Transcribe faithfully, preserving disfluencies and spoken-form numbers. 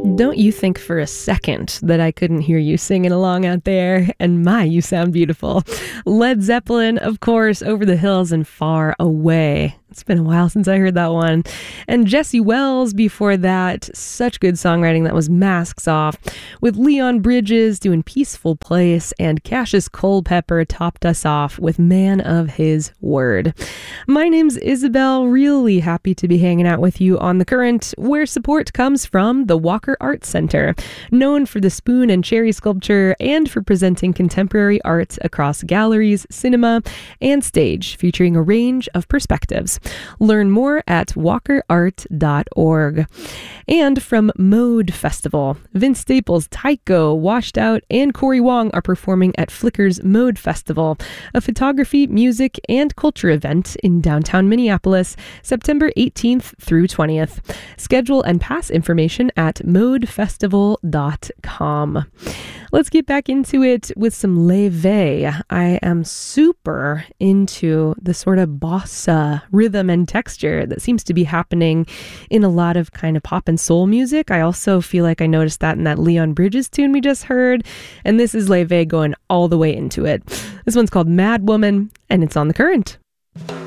Don't you think for a second that I couldn't hear you singing along out there? And my, you sound beautiful. Led Zeppelin, of course, Over the Hills and Far Away. It's been a while since I heard that one. And Jesse Wells before that. Such good songwriting. That was Masks Off. With Leon Bridges doing Peaceful Place, and Cassius Culpepper topped us off with Man of His Word. My name's Isabel. Really happy to be hanging out with you on The Current, where support comes from the Walker Arts Center, known for the spoon and cherry sculpture and for presenting contemporary art across galleries, cinema, and stage, featuring a range of perspectives. Learn more at walker art dot org. And from Mode Festival, Vince Staples, Tycho, Washed Out, and Corey Wong are performing at Flicker's Mode Festival, a photography, music, and culture event in downtown Minneapolis, September eighteenth through twentieth. Schedule and pass information at mode festival dot com. Let's get back into it with some Leve. I am super into the sort of bossa rhythm and texture that seems to be happening in a lot of kind of pop and soul music. I also feel like I noticed that in that Leon Bridges tune we just heard. And this is Leve going all the way into it. This one's called Mad Woman, and it's on The Current.